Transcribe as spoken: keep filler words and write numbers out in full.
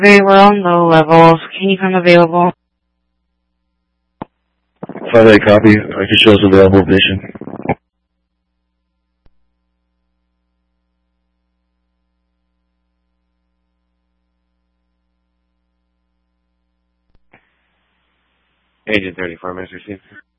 They were on low levels. Can you come available? five eight copy. I can show us available vision. Agent thirty-four, Mister Steve.